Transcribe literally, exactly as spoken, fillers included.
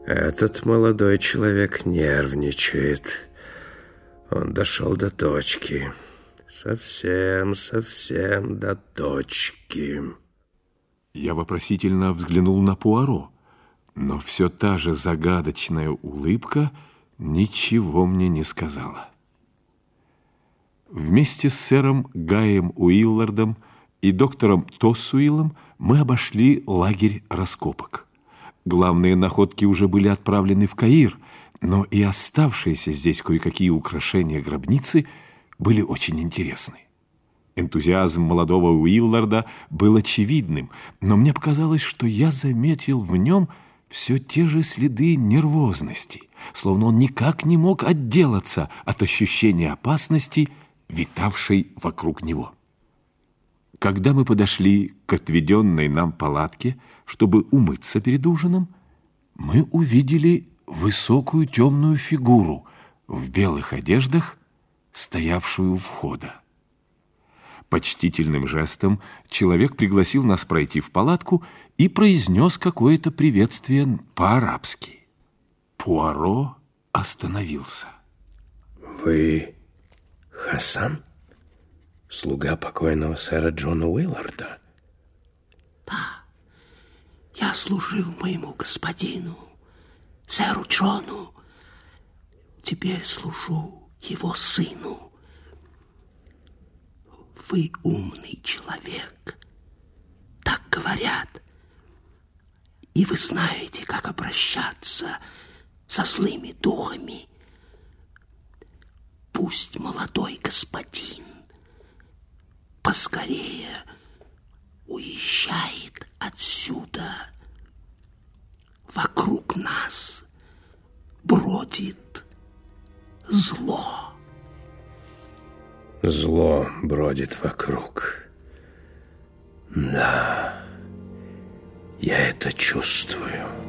Этот молодой человек нервничает. Он дошел до точки. Совсем, совсем до точки. Я вопросительно взглянул на Пуаро, но все та же загадочная улыбка ничего мне не сказала. Вместе с сэром Гаем Уиллардом и доктором Тоссуилом мы обошли лагерь раскопок. Главные находки уже были отправлены в Каир, но и оставшиеся здесь кое-какие украшения гробницы были очень интересны. Энтузиазм молодого Уилларда был очевидным, но мне показалось, что я заметил в нем все те же следы нервозности, словно он никак не мог отделаться от ощущения опасности, витавшей вокруг него. Когда мы подошли к отведенной нам палатке, чтобы умыться перед ужином, мы увидели высокую темную фигуру в белых одеждах, стоявшую у входа. Почтительным жестом человек пригласил нас пройти в палатку и произнес какое-то приветствие по-арабски. Пуаро остановился. Вы Хасан? Слуга покойного сэра Джона Уилларда? Да, я служил моему господину, сэру Джону. Теперь служу его сыну. Вы умный человек, так говорят. И вы знаете, как обращаться со злыми духами. Пусть молодой господин поскорее уезжает отсюда. Вокруг нас бродит зло. Зло бродит вокруг. Да, я это чувствую.